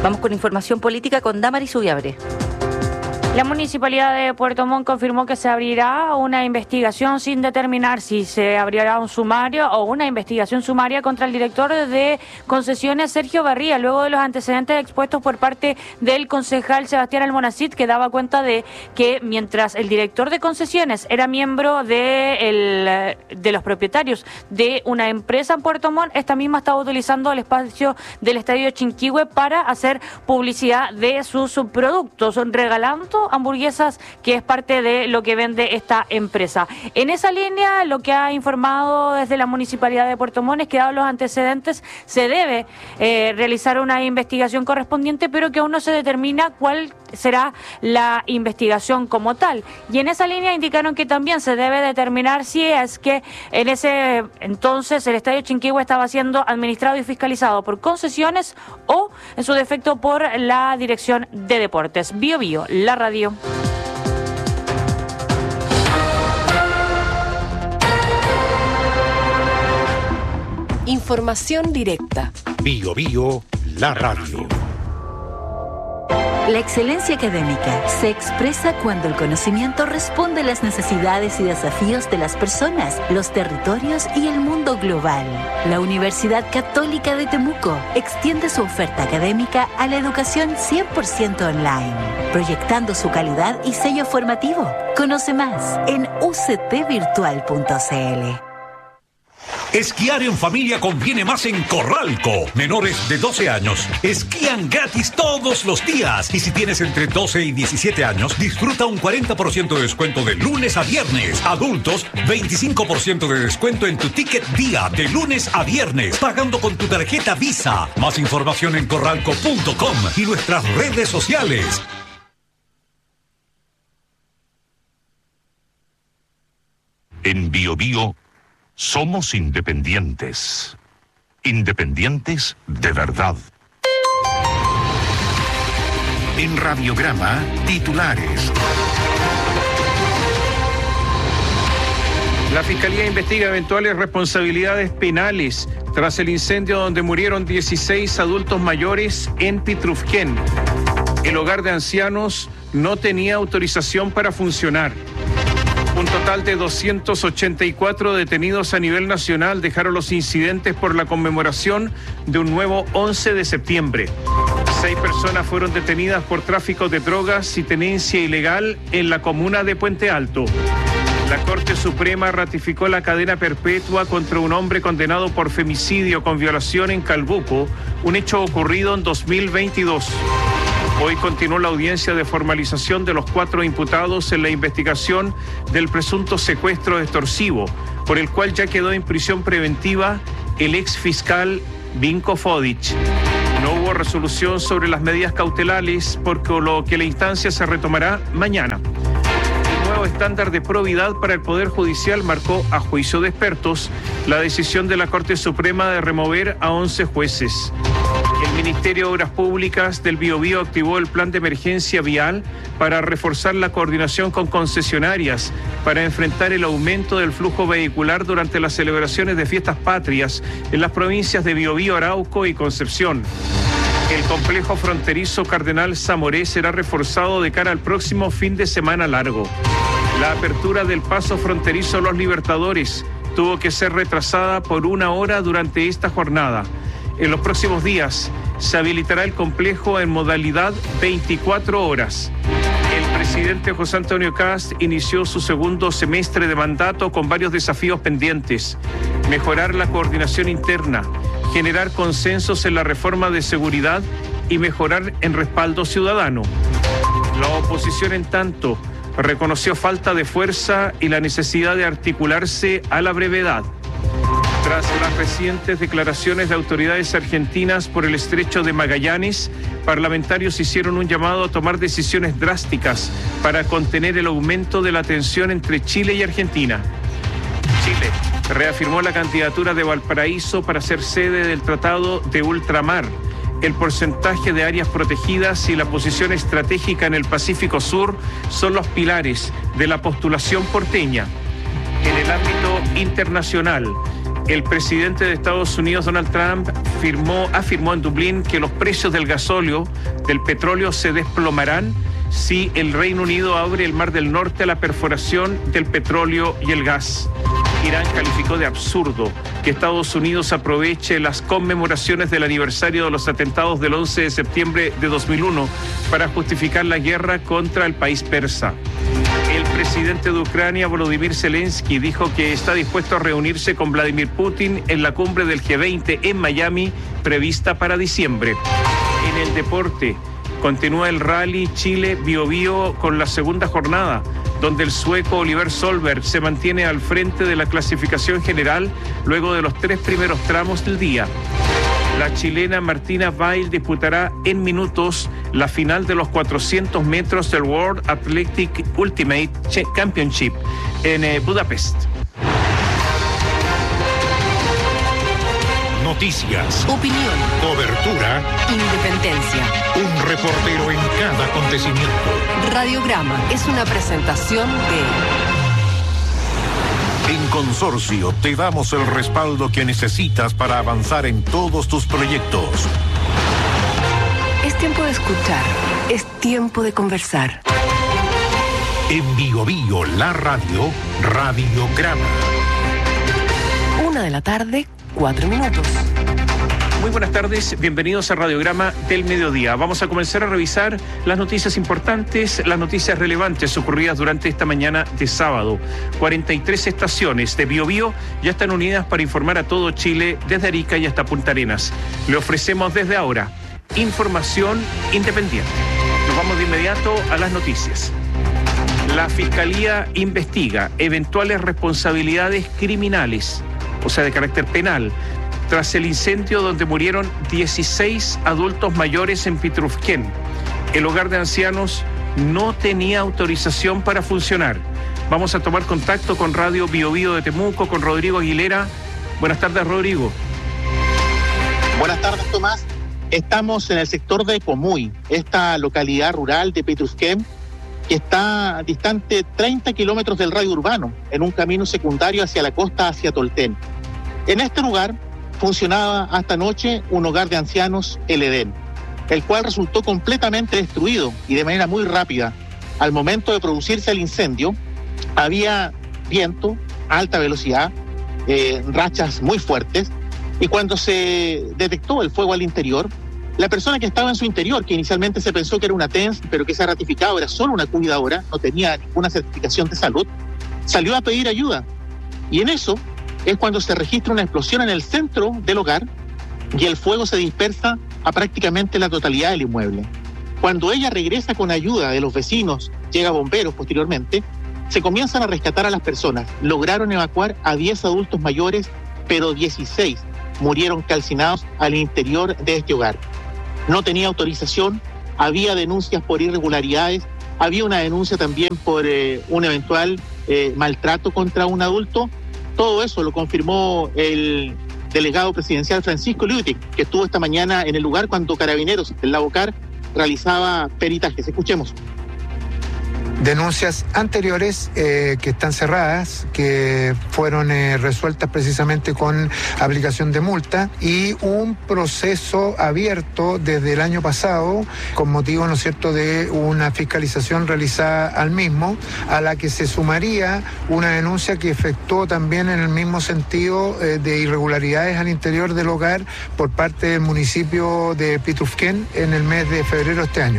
Vamos con información política con Damaris Ubiabre. La Municipalidad de Puerto Montt confirmó que se abrirá una investigación sin determinar si se abrirá un sumario o una investigación sumaria contra el director de concesiones, Sergio Barría, luego de los antecedentes expuestos por parte del concejal Sebastián Almonacid, que daba cuenta de que mientras el director de concesiones era miembro de los propietarios de una empresa en Puerto Montt, esta misma estaba utilizando el espacio del Estadio Chinquihue para hacer publicidad de sus productos, regalando hamburguesas, que es parte de lo que vende esta empresa. En esa línea, lo que ha informado desde la Municipalidad de Puerto Montt es que, dados los antecedentes, se debe realizar una investigación correspondiente, pero que aún no se determina cuál será la investigación como tal. Y en esa línea indicaron que también se debe determinar si es que en ese entonces el Estadio Chinquihue estaba siendo administrado y fiscalizado por concesiones o, en su defecto, por la Dirección de Deportes. Bio Bio, la radio. Información directa. Bio Bio, la radio. La excelencia académica se expresa cuando el conocimiento responde a las necesidades y desafíos de las personas, los territorios y el mundo global. La Universidad Católica de Temuco extiende su oferta académica a la educación 100% online, proyectando su calidad y sello formativo. Conoce más en uctvirtual.cl. Esquiar en familia conviene más en Corralco. Menores de 12 años esquían gratis todos los días. Y si tienes entre 12 y 17 años, disfruta un 40% de descuento de lunes a viernes. Adultos, 25% de descuento en tu ticket día de lunes a viernes, pagando con tu tarjeta Visa. Más información en corralco.com y nuestras redes sociales. En Bio Bio somos independientes. Independientes de verdad. En Radiograma, titulares. La Fiscalía investiga eventuales responsabilidades penales tras el incendio donde murieron 16 adultos mayores en Pitrufquén. El hogar de ancianos no tenía autorización para funcionar. Un total de 284 detenidos a nivel nacional dejaron los incidentes por la conmemoración de un nuevo 11 de septiembre. 6 personas fueron detenidas por tráfico de drogas y tenencia ilegal en la comuna de Puente Alto. La Corte Suprema ratificó la cadena perpetua contra un hombre condenado por femicidio con violación en Calbuco, un hecho ocurrido en 2022. Hoy continuó la audiencia de formalización de los 4 imputados en la investigación del presunto secuestro extorsivo, por el cual ya quedó en prisión preventiva el ex fiscal Vinko Fodic. No hubo resolución sobre las medidas cautelares, por lo que la instancia se retomará mañana. El nuevo estándar de probidad para el Poder Judicial marcó, a juicio de expertos, la decisión de la Corte Suprema de remover a 11 jueces. El Ministerio de Obras Públicas del Biobío activó el plan de emergencia vial para reforzar la coordinación con concesionarias para enfrentar el aumento del flujo vehicular durante las celebraciones de fiestas patrias en las provincias de Biobío, Arauco y Concepción. El complejo fronterizo Cardenal Zamoré será reforzado de cara al próximo fin de semana largo. La apertura del paso fronterizo Los Libertadores tuvo que ser retrasada por 1 hora durante esta jornada. En los próximos días se habilitará el complejo en modalidad 24 horas. El presidente José Antonio Kast inició su segundo semestre de mandato con varios desafíos pendientes: mejorar la coordinación interna, generar consensos en la reforma de seguridad y mejorar en respaldo ciudadano. La oposición, en tanto, reconoció falta de fuerza y la necesidad de articularse a la brevedad. Tras las recientes declaraciones de autoridades argentinas por el estrecho de Magallanes, parlamentarios hicieron un llamado a tomar decisiones drásticas para contener el aumento de la tensión entre Chile y Argentina. Chile reafirmó la candidatura de Valparaíso para ser sede del Tratado de Ultramar, el porcentaje de áreas protegidas y la posición estratégica en el Pacífico Sur son los pilares de la postulación porteña. En el ámbito internacional, El presidente de Estados Unidos, Donald Trump, afirmó en Dublín que los precios del gasóleo, del petróleo, se desplomarán si el Reino Unido abre el Mar del Norte a la perforación del petróleo y el gas. Irán calificó de absurdo que Estados Unidos aproveche las conmemoraciones del aniversario de los atentados del 11 de septiembre de 2001 para justificar la guerra contra el país persa. El presidente de Ucrania, Volodymyr Zelensky, dijo que está dispuesto a reunirse con Vladimir Putin en la cumbre del G20 en Miami, prevista para diciembre. En el deporte, continúa el Rally Chile Biobío con la segunda jornada, donde el sueco Oliver Solberg se mantiene al frente de la clasificación general luego de los 3 primeros tramos del día. La chilena Martina Weil disputará en minutos la final de los 400 metros del World Athletic Ultimate Championship en Budapest. Noticias, Opinión, cobertura, independencia. un reportero en cada acontecimiento. Radiograma es una presentación de En Consorcio te damos el respaldo que necesitas para avanzar en todos tus proyectos. Es tiempo de escuchar, es tiempo de conversar. En Biobío, la radio, Radiograma. 1:04 p.m. Muy buenas tardes, bienvenidos a Radiograma del Mediodía. Vamos a comenzar a revisar las noticias importantes, las noticias relevantes ocurridas durante esta mañana de sábado. 43 estaciones de Biobío ya están unidas para informar a todo Chile, desde Arica y hasta Punta Arenas. Le ofrecemos desde ahora información independiente. Nos vamos de inmediato a las noticias. La Fiscalía investiga eventuales responsabilidades criminales, o sea, de carácter penal, tras el incendio donde murieron 16 adultos mayores en Pitrufquén. El hogar de ancianos no tenía autorización para funcionar. Vamos a tomar contacto con Radio Biobío de Temuco, con Rodrigo Aguilera. Buenas tardes, Rodrigo. Buenas tardes, Tomás. Estamos en el sector de Comuy, esta localidad rural de Pitrufquén, que está distante 30 kilómetros del radio urbano, en un camino secundario hacia la costa, hacia Tolten. En este lugar funcionaba hasta anoche un hogar de ancianos, el Edén, el cual resultó completamente destruido y de manera muy rápida. Al momento de producirse el incendio, había viento, alta velocidad, rachas muy fuertes, y cuando se detectó el fuego al interior, la persona que estaba en su interior, que inicialmente se pensó que era una TENS, pero que se ha ratificado, era solo una cuidadora, no tenía ninguna certificación de salud, salió a pedir ayuda. Y en eso es cuando se registra una explosión en el centro del hogar y el fuego se dispersa a prácticamente la totalidad del inmueble. Cuando ella regresa con ayuda de los vecinos, llega bomberos posteriormente, se comienzan a rescatar a las personas. Lograron evacuar a 10 adultos mayores, pero 16 murieron calcinados al interior de este hogar. No tenía autorización, había denuncias por irregularidades, había una denuncia también por un eventual maltrato contra un adulto. Todo eso lo confirmó el delegado presidencial Francisco Liutic, que estuvo esta mañana en el lugar cuando Carabineros del Lavocar realizaba peritajes. Escuchemos. Denuncias anteriores que están cerradas, que fueron resueltas precisamente con aplicación de multa, y un proceso abierto desde el año pasado con motivo, ¿no es cierto?, de una fiscalización realizada al mismo, a la que se sumaría una denuncia que efectuó también en el mismo sentido de irregularidades al interior del hogar por parte del municipio de Pitrufquén en el mes de febrero de este año.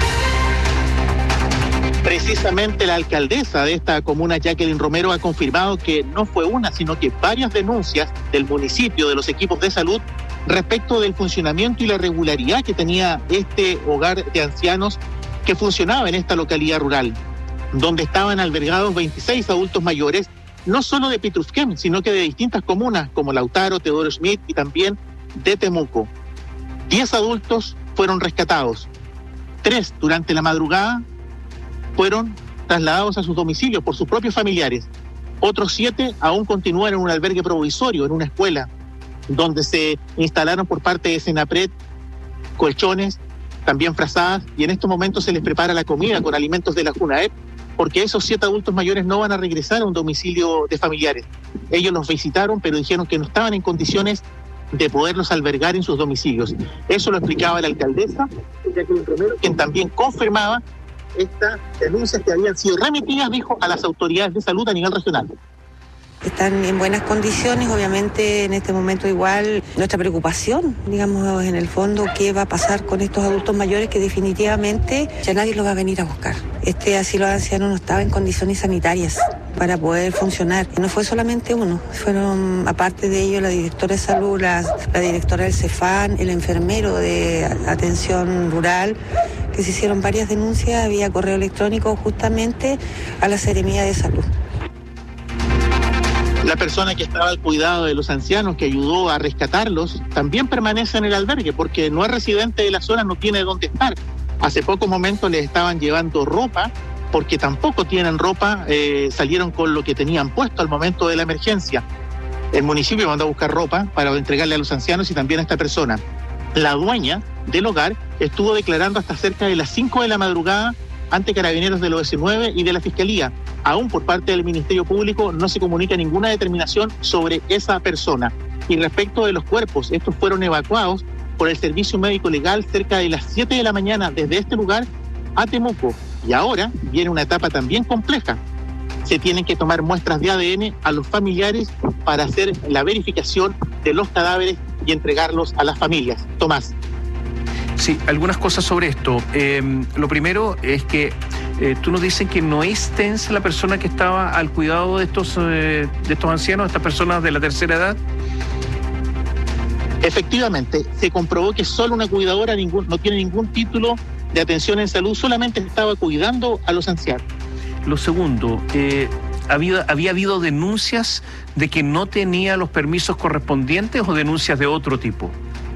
Precisamente la alcaldesa de esta comuna, Jacqueline Romero, ha confirmado que no fue una, sino que varias denuncias del municipio, de los equipos de salud, respecto del funcionamiento y la regularidad que tenía este hogar de ancianos que funcionaba en esta localidad rural, donde estaban albergados 26 adultos mayores, no solo de Pitrufquén, sino que de distintas comunas como Lautaro, Teodoro Schmidt y también de Temuco. 10 adultos fueron rescatados, 3 durante la madrugada fueron trasladados a sus domicilios por sus propios familiares. Otros 7 aún continúan en un albergue provisorio, en una escuela, donde se instalaron por parte de Senapred colchones, también frazadas, y en estos momentos se les prepara la comida con alimentos de la Junaep porque esos 7 adultos mayores no van a regresar a un domicilio de familiares. Ellos los visitaron, pero dijeron que no estaban en condiciones de poderlos albergar en sus domicilios. Eso lo explicaba la alcaldesa, Jacqueline Romero, quien también confirmaba estas denuncias que habían sido remitidas, dijo, a las autoridades de salud a nivel regional. Están en buenas condiciones, obviamente en este momento igual nuestra preocupación, digamos, en el fondo, qué va a pasar con estos adultos mayores que definitivamente ya nadie los va a venir a buscar. Este asilo de ancianos no estaba en condiciones sanitarias para poder funcionar. Y no fue solamente uno, fueron aparte de ello la directora de salud, la directora del CEFAN, el enfermero de atención rural, que se hicieron varias denuncias vía correo electrónico justamente a la Seremía de Salud. La persona que estaba al cuidado de los ancianos, que ayudó a rescatarlos, también permanece en el albergue porque no es residente de la zona, no tiene dónde estar. Hace pocos momentos les estaban llevando ropa porque tampoco tienen ropa, salieron con lo que tenían puesto al momento de la emergencia. El municipio mandó a buscar ropa para entregarle a los ancianos y también a esta persona. La dueña del hogar estuvo declarando hasta cerca de las 5 de la madrugada ante carabineros del OS9 y de la Fiscalía. Aún por parte del Ministerio Público no se comunica ninguna determinación sobre esa persona. Y respecto de los cuerpos, estos fueron evacuados por el Servicio Médico Legal cerca de las 7 de la mañana desde este lugar a Temuco. Y ahora viene una etapa también compleja. Se tienen que tomar muestras de ADN a los familiares para hacer la verificación de los cadáveres y entregarlos a las familias. Tomás. Sí, algunas cosas sobre esto. Lo primero es que tú nos dices que no es TENS la persona que estaba al cuidado de estos ancianos, estas personas de la tercera edad. Efectivamente, se comprobó que solo una cuidadora no tiene ningún título de atención en salud, solamente estaba cuidando a los ancianos. Lo segundo, ¿había habido denuncias de que no tenía los permisos correspondientes o denuncias de otro tipo?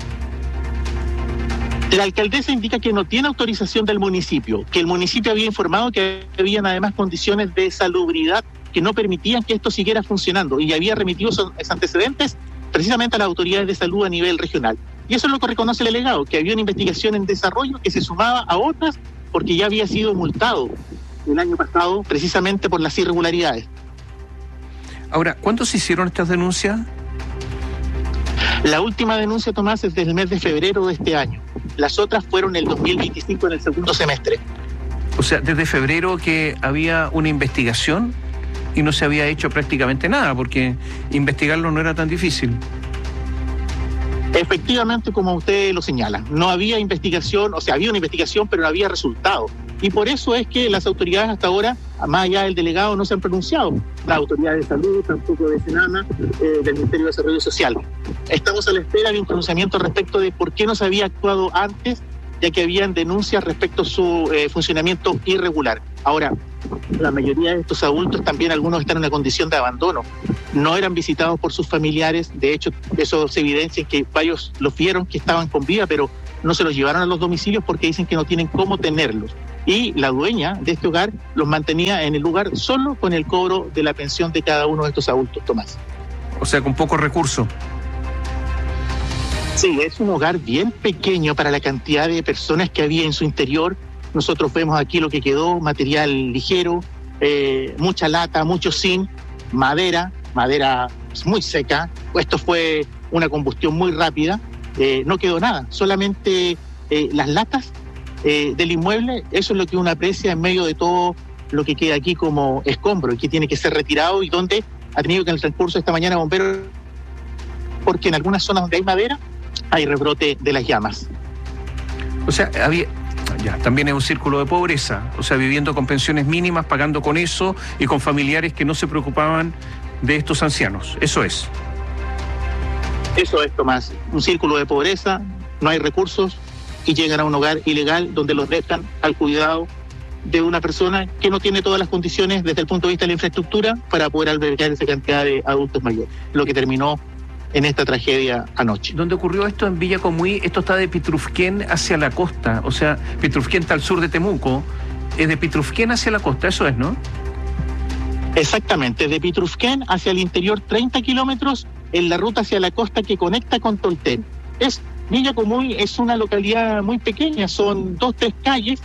La alcaldesa indica que no tiene autorización del municipio, que el municipio había informado que habían además condiciones de salubridad que no permitían que esto siguiera funcionando y había remitido esos antecedentes precisamente a las autoridades de salud a nivel regional. Y eso es lo que reconoce el delegado, que había una investigación en desarrollo que se sumaba a otras porque ya había sido multado el año pasado precisamente por las irregularidades. Ahora, ¿cuándo se hicieron estas denuncias? La última denuncia, Tomás, es del mes de febrero de este año. Las otras fueron el 2025, en el segundo semestre. O sea, desde febrero que había una investigación y no se había hecho prácticamente nada, porque investigarlo no era tan difícil. Efectivamente, como usted lo señala, no había investigación, o sea, había una investigación, pero no había resultado. Y por eso es que las autoridades hasta ahora, más allá del delegado, no se han pronunciado. Las autoridades de salud, tampoco de Senama, del Ministerio de Desarrollo Social. Estamos a la espera de un pronunciamiento respecto de por qué no se había actuado antes, ya que habían denuncias respecto a su funcionamiento irregular. Ahora, la mayoría de estos adultos, también algunos están en una condición de abandono. No eran visitados por sus familiares, de hecho, eso se evidencia en que varios los vieron que estaban con vida, pero no se los llevaron a los domicilios porque dicen que no tienen cómo tenerlos. Y la dueña de este hogar los mantenía en el lugar solo con el cobro de la pensión de cada uno de estos adultos, Tomás. O sea, con pocos recursos. Sí, es un hogar bien pequeño para la cantidad de personas que había en su interior. Nosotros vemos aquí lo que quedó, material ligero, mucha lata, mucho zinc, madera muy seca. Esto fue una combustión muy rápida. No quedó nada, solamente las latas del inmueble. Eso es lo que uno aprecia en medio de todo lo que queda aquí como escombro y que tiene que ser retirado, y donde ha tenido que en el transcurso de esta mañana bomberos, porque en algunas zonas donde hay madera hay rebrote de las llamas. O sea, también es un círculo de pobreza, o sea, viviendo con pensiones mínimas, pagando con eso y con familiares que no se preocupaban de estos ancianos. Eso es. Eso es, Tomás, un círculo de pobreza, no hay recursos y llegan a un hogar ilegal donde los dejan al cuidado de una persona que no tiene todas las condiciones desde el punto de vista de la infraestructura para poder albergar esa cantidad de adultos mayores, lo que terminó en esta tragedia anoche. ¿Dónde ocurrió esto? En Villa Comuy. Esto está de Pitrufquén hacia la costa, o sea, Pitrufquén está al sur de Temuco, es de Pitrufquén hacia la costa, eso es, ¿no? Exactamente, de Pitrufquén hacia el interior 30 kilómetros en la ruta hacia la costa que conecta con Tolten. Villa Comuy es una localidad muy pequeña, son 2-3 calles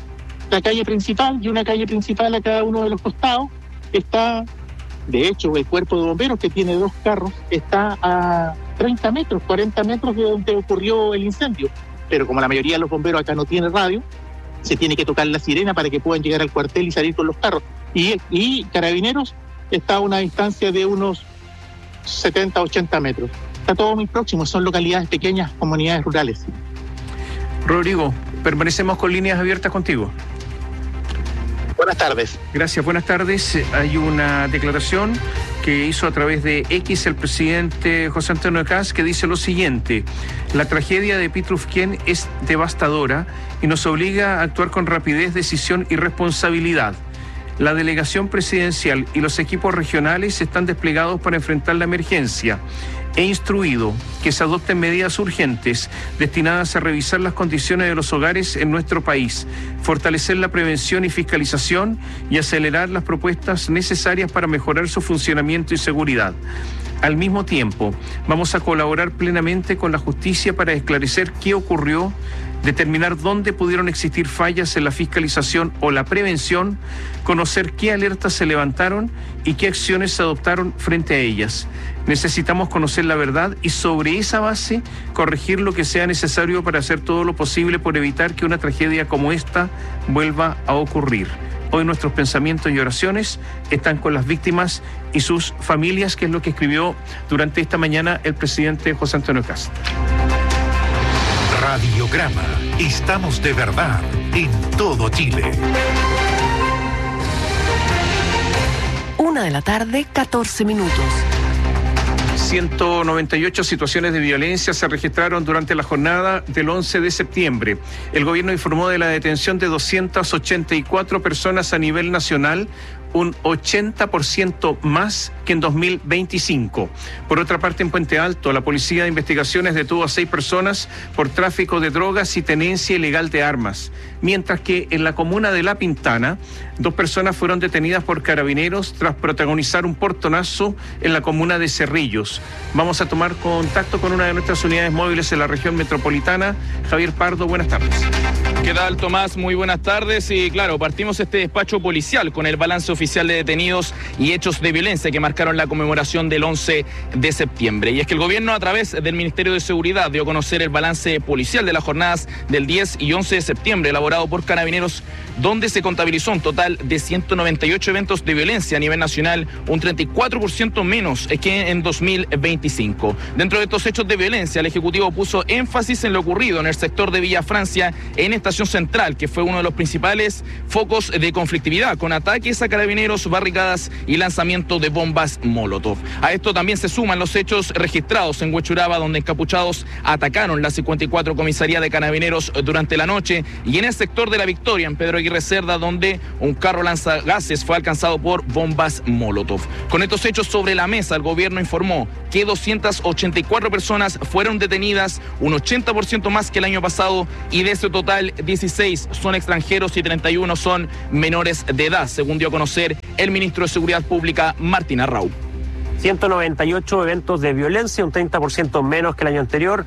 la calle principal y una calle principal a cada uno de los costados. Está, de hecho, el cuerpo de bomberos, que tiene 2 carros, está a 30 metros, 40 metros de donde ocurrió el incendio. Pero como la mayoría de los bomberos acá no tiene radio, se tiene que tocar la sirena para que puedan llegar al cuartel y salir con los carros. Y Carabineros está a una distancia de unos 70, 80 metros. Está todo muy próximo, son localidades pequeñas, comunidades rurales. Rodrigo, permanecemos con líneas abiertas contigo. Buenas tardes. Gracias, buenas tardes. Hay una declaración que hizo a través de X el presidente José Antonio Kast, que dice lo siguiente: la tragedia de Pitrufquén es devastadora y nos obliga a actuar con rapidez, decisión y responsabilidad. La delegación presidencial y los equipos regionales están desplegados para enfrentar la emergencia. He instruido que se adopten medidas urgentes destinadas a revisar las condiciones de los hogares en nuestro país, fortalecer la prevención y fiscalización y acelerar las propuestas necesarias para mejorar su funcionamiento y seguridad. Al mismo tiempo, vamos a colaborar plenamente con la justicia para esclarecer qué ocurrió, determinar dónde pudieron existir fallas en la fiscalización o la prevención, conocer qué alertas se levantaron y qué acciones se adoptaron frente a ellas. Necesitamos conocer la verdad y sobre esa base corregir lo que sea necesario para hacer todo lo posible por evitar que una tragedia como esta vuelva a ocurrir. Hoy nuestros pensamientos y oraciones están con las víctimas y sus familias, que es lo que escribió durante esta mañana el presidente José Antonio Kast. Radiograma. Estamos de verdad en todo Chile. 1:14 p.m. 198 situaciones de violencia se registraron durante la jornada del 11 de septiembre. El gobierno informó de la detención de 284 personas a nivel nacional, un 80% más que en 2025. Por otra parte, en Puente Alto, la Policía de Investigaciones detuvo a 6 personas por tráfico de drogas y tenencia ilegal de armas, mientras que en la comuna de La Pintana, 2 personas fueron detenidas por Carabineros tras protagonizar un portonazo en la comuna de Cerrillos. Vamos a tomar contacto con una de nuestras unidades móviles en la región metropolitana. Javier Pardo, buenas tardes. ¿Qué tal, Tomás? Muy buenas tardes. Y claro, partimos este despacho policial con el balance oficial de detenidos y hechos de violencia que marcaron la conmemoración del 11 de septiembre. Y es que el gobierno, a través del Ministerio de Seguridad, dio a conocer el balance policial de las jornadas del 10 y 11 de septiembre, elaborado por Carabineros, donde se contabilizó un total de 198 eventos de violencia a nivel nacional, un 34% menos que en 2025. Dentro de estos hechos de violencia, el Ejecutivo puso énfasis en lo ocurrido en el sector de Villa Francia, en Estación Central, que fue uno de los principales focos de conflictividad, con ataques a Carabineros, barricadas y lanzamiento de bombas Molotov. A esto también se suman los hechos registrados en Huechuraba, donde encapuchados atacaron la 54 comisaría de Carabineros durante la noche, y en el sector de La Victoria, en Pedro Aguirre Cerda, donde un carro lanzagases fue alcanzado por bombas Molotov. Con estos hechos sobre la mesa, el gobierno informó que 284 personas fueron detenidas, un 80% más que el año pasado, y de ese total 16 son extranjeros y 31 son menores de edad, según dio a conocer el ministro de Seguridad Pública, Martín Arrau. 198 eventos de violencia, un 30% menos que el año anterior,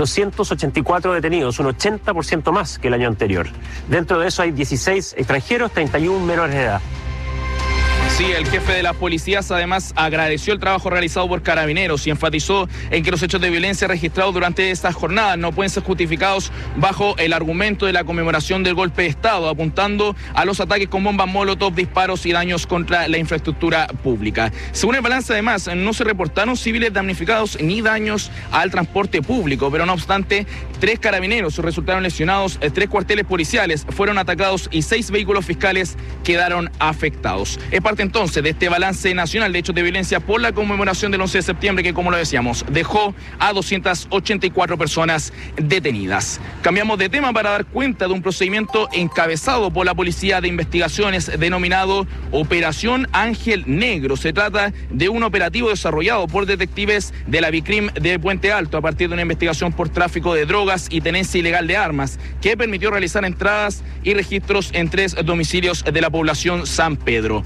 284 detenidos, un 80% más que el año anterior. Dentro de eso hay 16 extranjeros, 31 menores de edad. Sí, el jefe de las policías además agradeció el trabajo realizado por Carabineros y enfatizó en que los hechos de violencia registrados durante estas jornadas no pueden ser justificados bajo el argumento de la conmemoración del golpe de Estado, apuntando a los ataques con bombas Molotov, disparos y daños contra la infraestructura pública. Según el balance, además, no se reportaron civiles damnificados ni daños al transporte público, pero no obstante, 3 carabineros resultaron lesionados, 3 cuarteles policiales fueron atacados y 6 vehículos fiscales quedaron afectados. Es parte entonces de este balance nacional de hechos de violencia por la conmemoración del 11 de septiembre, que, como lo decíamos, dejó a 284 personas detenidas. Cambiamos de tema para dar cuenta de un procedimiento encabezado por la Policía de Investigaciones denominado Operación Ángel Negro. Se trata de un operativo desarrollado por detectives de la Vicrim de Puente Alto a partir de una investigación por tráfico de drogas y tenencia ilegal de armas, que permitió realizar entradas y registros en 3 domicilios de la población San Pedro. El procedimiento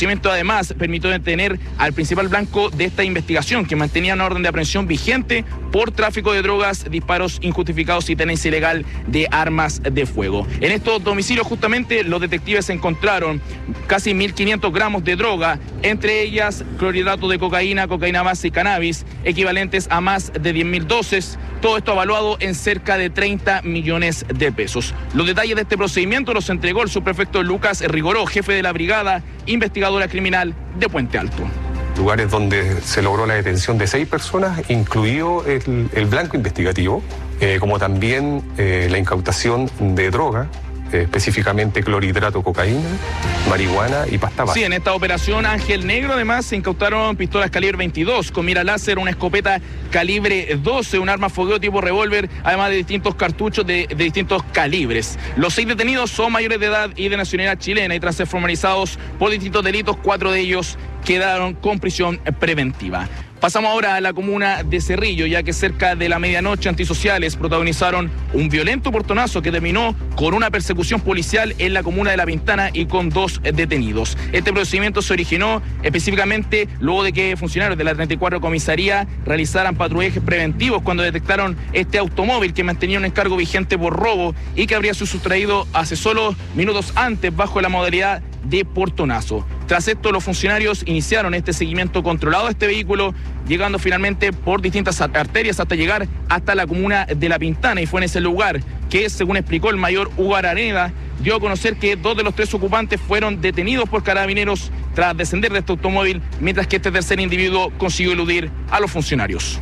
procedimiento además permitió detener al principal blanco de esta investigación, que mantenía una orden de aprehensión vigente por tráfico de drogas, disparos injustificados y tenencia ilegal de armas de fuego. En estos domicilios justamente los detectives encontraron casi 1.500 gramos de droga, entre ellas clorhidrato de cocaína, cocaína base y cannabis, equivalentes a más de 10.000 dosis, todo esto evaluado en cerca de 30 millones de pesos. Los detalles de este procedimiento los entregó el subprefecto Lucas Rigoró, jefe de la Brigada Investigadora Criminal de Puente Alto. Lugares donde se logró la detención de 6 personas, incluido el blanco investigativo, como también la incautación de droga, específicamente clorhidrato, cocaína, marihuana y pasta base. Sí, en esta operación Ángel Negro además se incautaron pistolas calibre 22 con mira láser, una escopeta calibre 12, un arma fogueo tipo revólver, además de distintos cartuchos de distintos calibres. Los 6 detenidos son mayores de edad y de nacionalidad chilena, y tras ser formalizados por distintos delitos, 4 de ellos quedaron con prisión preventiva. Pasamos ahora a la comuna de Cerrillo, ya que cerca de la medianoche antisociales protagonizaron un violento portonazo que terminó con una persecución policial en la comuna de La Pintana y con 2 detenidos. Este procedimiento se originó específicamente luego de que funcionarios de la 34 Comisaría realizaran patrullajes preventivos cuando detectaron este automóvil que mantenía un encargo vigente por robo y que habría sido sustraído hace solo minutos antes bajo la modalidad de portonazo. Tras esto, los funcionarios iniciaron este seguimiento controlado de este vehículo, llegando finalmente por distintas arterias hasta llegar hasta la comuna de La Pintana, y fue en ese lugar que, según explicó el mayor Hugo Araneda, dio a conocer que 2 de los 3 ocupantes fueron detenidos por carabineros tras descender de este automóvil, mientras que este tercer individuo consiguió eludir a los funcionarios.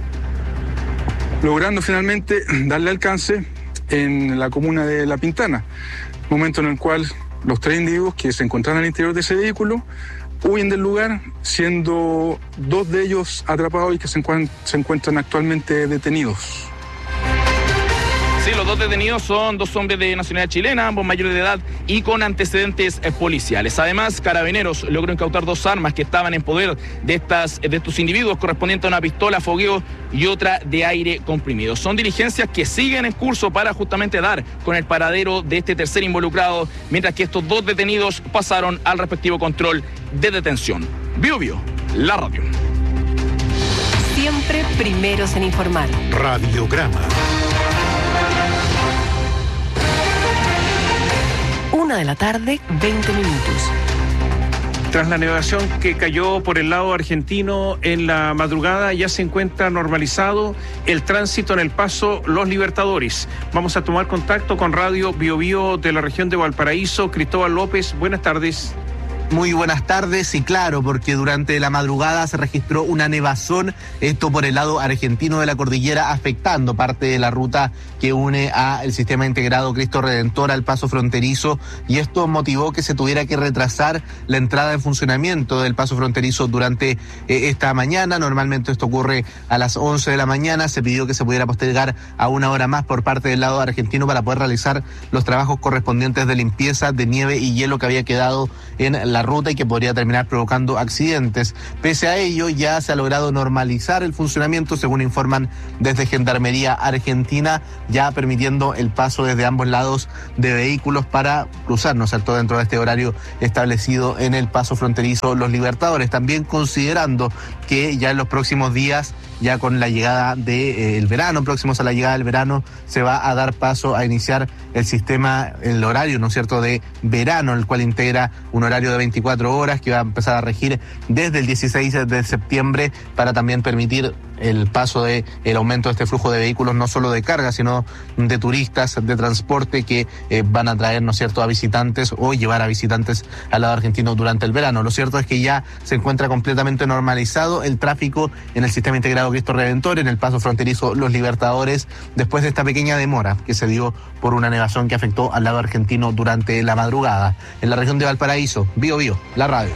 Logrando finalmente darle alcance en la comuna de La Pintana, momento en el cual los 3 individuos que se encontraban al interior de ese vehículo huyen del lugar, siendo 2 de ellos atrapados y que se encuentran actualmente detenidos. Sí, los 2 detenidos son 2 hombres de nacionalidad chilena, ambos mayores de edad y con antecedentes policiales. Además, Carabineros logró incautar 2 armas que estaban en poder de estos individuos, correspondiente a una pistola fogueo y otra de aire comprimido. Son diligencias que siguen en curso para justamente dar con el paradero de este tercer involucrado, mientras que estos 2 detenidos pasaron al respectivo control de detención. Bio, la radio. Siempre primeros en informar. Radiograma. 1 de la tarde, 20 minutos. Tras la navegación que cayó por el lado argentino en la madrugada, ya se encuentra normalizado el tránsito en el paso Los Libertadores. Vamos a tomar contacto con Radio Bio de la región de Valparaíso. Cristóbal López, buenas tardes. Muy buenas tardes, y claro, porque durante la madrugada se registró una nevazón, esto por el lado argentino de la cordillera, afectando parte de la ruta que une al sistema integrado Cristo Redentor al paso fronterizo, y esto motivó que se tuviera que retrasar la entrada en funcionamiento del paso fronterizo durante esta mañana. Normalmente esto ocurre a las 11 de la mañana, se pidió que se pudiera postergar a 1 hora más por parte del lado argentino para poder realizar los trabajos correspondientes de limpieza de nieve y hielo que había quedado en la ruta y que podría terminar provocando accidentes. Pese a ello, ya se ha logrado normalizar el funcionamiento, según informan desde Gendarmería Argentina, ya permitiendo el paso desde ambos lados de vehículos para cruzar, ¿no es cierto?, dentro de este horario establecido en el paso fronterizo Los Libertadores. También considerando que ya en los próximos días, ya con la llegada del verano, próximos a la llegada del verano, se va a dar paso a iniciar el sistema, el horario, ¿no es cierto?, de verano, el cual integra un horario de 24 horas que va a empezar a regir desde el 16 de septiembre para también permitir el paso de el aumento de este flujo de vehículos, no solo de carga, sino de turistas, de transporte que van a traer, ¿no es cierto?, a visitantes o llevar a visitantes al lado argentino durante el verano. Lo cierto es que ya se encuentra completamente normalizado el tráfico en el sistema integrado Cristo Redentor, en el paso fronterizo Los Libertadores, después de esta pequeña demora que se dio por una nevazón que afectó al lado argentino durante la madrugada. En la región de Valparaíso, Bio, la radio.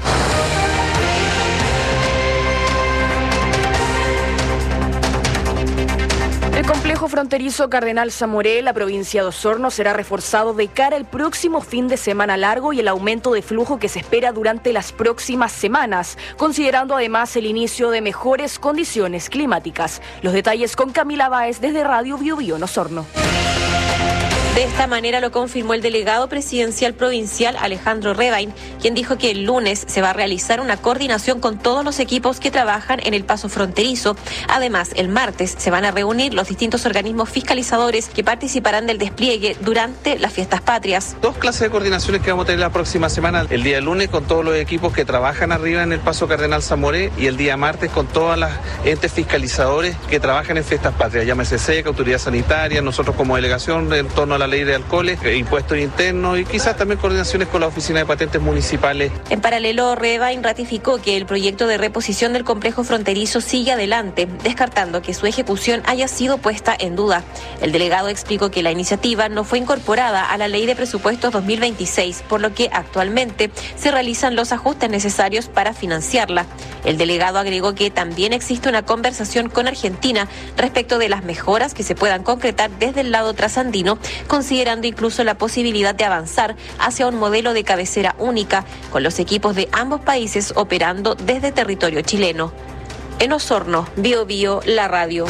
El complejo fronterizo Cardenal Zamoré, la provincia de Osorno, será reforzado de cara al próximo fin de semana largo y el aumento de flujo que se espera durante las próximas semanas, considerando además el inicio de mejores condiciones climáticas. Los detalles con Camila Báez desde Radio Bio en Osorno. De esta manera lo confirmó el delegado presidencial provincial Alejandro Rebain, quien dijo que el lunes se va a realizar una coordinación con todos los equipos que trabajan en el paso fronterizo. Además, el martes se van a reunir los distintos organismos fiscalizadores que participarán del despliegue durante las fiestas patrias. 2 clases de coordinaciones que vamos a tener la próxima semana. El día lunes con todos los equipos que trabajan arriba en el paso Cardenal Zamoré y el día martes con todas las entes fiscalizadores que trabajan en fiestas patrias, llámese SEC, Autoridad Sanitaria, nosotros como delegación en torno a la ley de alcoholes, impuestos internos y quizás también coordinaciones con la Oficina de Patentes Municipales. En paralelo, Rebain ratificó que el proyecto de reposición del complejo fronterizo sigue adelante, descartando que su ejecución haya sido puesta en duda. El delegado explicó que la iniciativa no fue incorporada a la Ley de Presupuestos 2026, por lo que actualmente se realizan los ajustes necesarios para financiarla. El delegado agregó que también existe una conversación con Argentina respecto de las mejoras que se puedan concretar desde el lado trasandino, considerando incluso la posibilidad de avanzar hacia un modelo de cabecera única, con los equipos de ambos países operando desde territorio chileno. En Osorno, Bío Bío, la radio.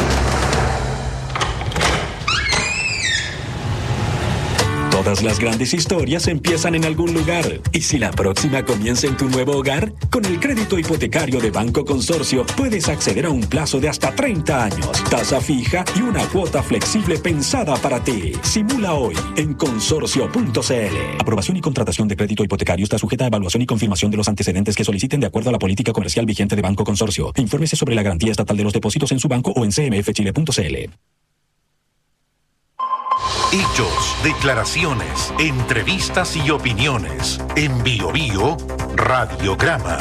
Todas las grandes historias empiezan en algún lugar. ¿Y si la próxima comienza en tu nuevo hogar? Con el crédito hipotecario de Banco Consorcio puedes acceder a un plazo de hasta 30 años, tasa fija y una cuota flexible pensada para ti. Simula hoy en consorcio.cl. Aprobación y contratación de crédito hipotecario está sujeta a evaluación y confirmación de los antecedentes que soliciten de acuerdo a la política comercial vigente de Banco Consorcio. Infórmese sobre la garantía estatal de los depósitos en su banco o en cmfchile.cl. Hechos, declaraciones, entrevistas y opiniones. En Bío Bío, Radiograma.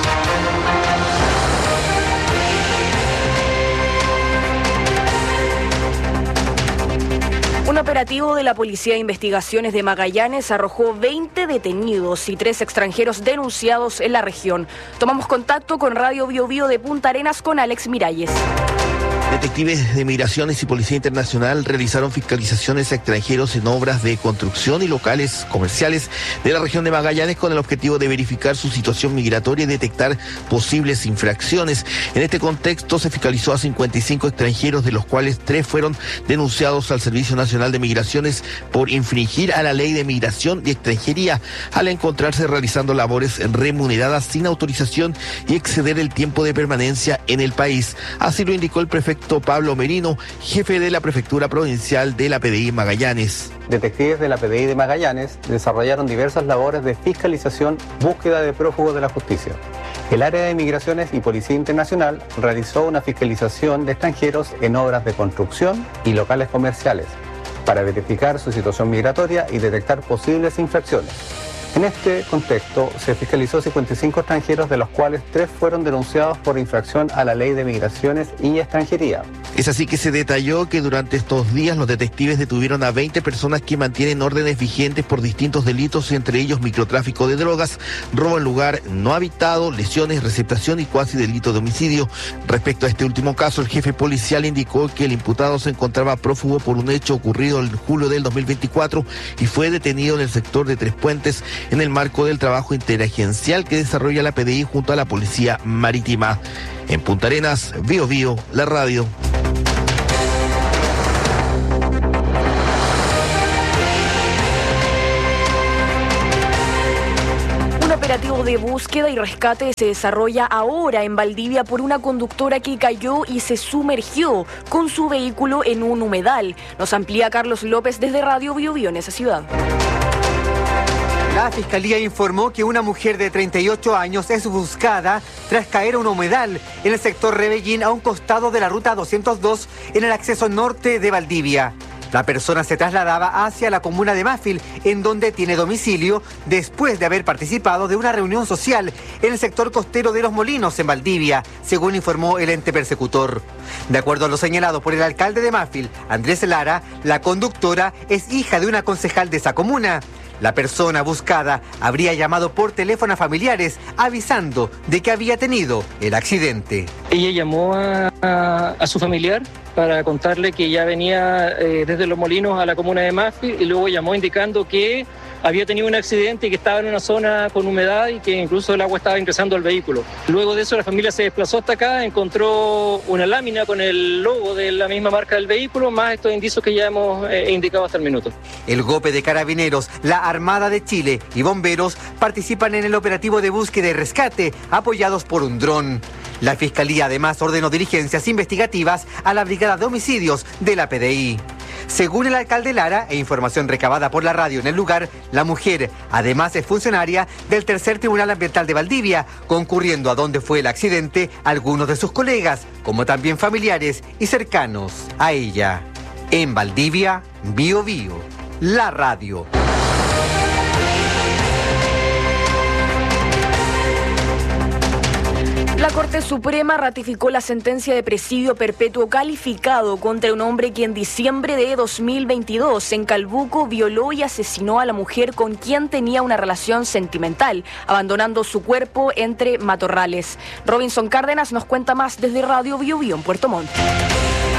Un operativo de la Policía de Investigaciones de Magallanes arrojó 20 detenidos y 3 extranjeros denunciados en la región. Tomamos contacto con Radio Bío Bío de Punta Arenas con Alex Miralles. Detectives de Migraciones y Policía Internacional realizaron fiscalizaciones a extranjeros en obras de construcción y locales comerciales de la región de Magallanes con el objetivo de verificar su situación migratoria y detectar posibles infracciones. En este contexto se fiscalizó a 55 extranjeros, de los cuales 3 fueron denunciados al Servicio Nacional de Migraciones por infringir a la Ley de Migración y Extranjería al encontrarse realizando labores remuneradas sin autorización y exceder el tiempo de permanencia en el país. Así lo indicó el prefecto Pablo Merino, jefe de la Prefectura Provincial de la PDI Magallanes. Detectives de la PDI de Magallanes desarrollaron diversas labores de fiscalización, búsqueda de prófugos de la justicia. El área de Migraciones y Policía Internacional realizó una fiscalización de extranjeros en obras de construcción y locales comerciales para verificar su situación migratoria y detectar posibles infracciones. En este contexto, se fiscalizó 55 extranjeros, de los cuales 3 fueron denunciados por infracción a la Ley de Migraciones y Extranjería. Es así que se detalló que durante estos días los detectives detuvieron a 20 personas que mantienen órdenes vigentes por distintos delitos, entre ellos microtráfico de drogas, robo en lugar no habitado, lesiones, receptación y cuasi delito de homicidio. Respecto a este último caso, el jefe policial indicó que el imputado se encontraba prófugo por un hecho ocurrido en julio del 2024 y fue detenido en el sector de Tres Puentes en el marco del trabajo interagencial que desarrolla la PDI junto a la Policía Marítima. En Punta Arenas, Bío Bío, la radio. Un operativo de búsqueda y rescate se desarrolla ahora en Valdivia por una conductora que cayó y se sumergió con su vehículo en un humedal. Nos amplía Carlos López desde Radio Bío Bío en esa ciudad. La Fiscalía informó que una mujer de 38 años es buscada tras caer a un humedal en el sector Rebellín, a un costado de la ruta 202 en el acceso norte de Valdivia. La persona se trasladaba hacia la comuna de Mafil, en donde tiene domicilio, después de haber participado de una reunión social en el sector costero de Los Molinos, en Valdivia, según informó el ente persecutor. De acuerdo a lo señalado por el alcalde de Mafil, Andrés Lara, la conductora es hija de una concejal de esa comuna. La persona buscada habría llamado por teléfono a familiares avisando de que había tenido el accidente. Ella llamó a su familiar para contarle que ya venía desde Los Molinos a la comuna de Mafi y luego llamó indicando que había tenido un accidente y que estaba en una zona con humedad y que incluso el agua estaba ingresando al vehículo. Luego de eso la familia se desplazó hasta acá, encontró una lámina con el logo de la misma marca del vehículo, más estos indicios que ya hemos indicado hasta el minuto. El GOPE de Carabineros, la Armada de Chile y bomberos participan en el operativo de búsqueda y rescate, apoyados por un dron. La Fiscalía además ordenó diligencias investigativas a la Brigada de Homicidios de la PDI. Según el alcalde Lara e información recabada por la radio en el lugar, la mujer además es funcionaria del Tercer Tribunal Ambiental de Valdivia, concurriendo a donde fue el accidente algunos de sus colegas, como también familiares y cercanos a ella. En Valdivia, Bio Bio, la radio. La Corte Suprema ratificó la sentencia de presidio perpetuo calificado contra un hombre que en diciembre de 2022 en Calbuco violó y asesinó a la mujer con quien tenía una relación sentimental, abandonando su cuerpo entre matorrales. Robinson Cárdenas nos cuenta más desde Radio Bio Bio en Puerto Montt.